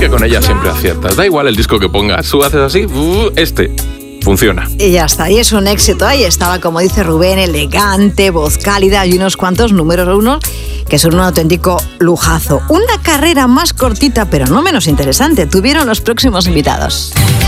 que con ella siempre aciertas. Da igual el disco que pongas, tú haces así, funciona. Y ya está, y es un éxito. Ahí estaba, como dice Rubén, elegante, voz cálida y unos cuantos números uno que son un auténtico lujazo. Una carrera más cortita, pero no menos interesante, tuvieron los próximos invitados.